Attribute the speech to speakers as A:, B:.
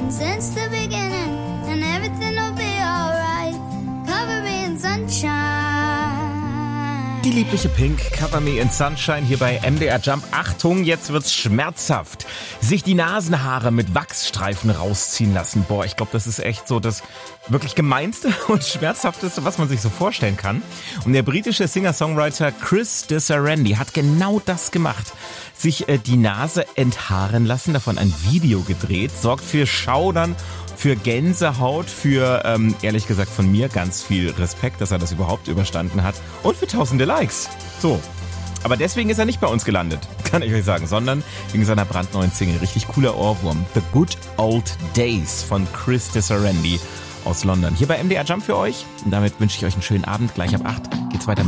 A: since the beginning, and everything will be alright. Cover me in sunshine.
B: Die liebliche Pink, Cover Me in Sunshine hier bei MDR Jump. Achtung, jetzt wird's schmerzhaft. Sich die Nasenhaare mit Wachsstreifen rausziehen lassen. Boah, ich glaube, das ist echt so das wirklich gemeinste und schmerzhafteste, was man sich so vorstellen kann. Und der britische Singer-Songwriter Chris Disarandi hat genau das gemacht. Sich die Nase enthaaren lassen, davon ein Video gedreht, sorgt für Schaudern, für Gänsehaut, für, ehrlich gesagt von mir, ganz viel Respekt, dass er das überhaupt überstanden hat und für tausende Likes. So. Aber deswegen ist er nicht bei uns gelandet, kann ich euch sagen, sondern wegen seiner brandneuen Single. Richtig cooler Ohrwurm. The Good Old Days von Chris Disarandi aus London. Hier bei MDR Jump für euch. Und damit wünsche ich euch einen schönen Abend. Gleich ab 8 geht's weiter mit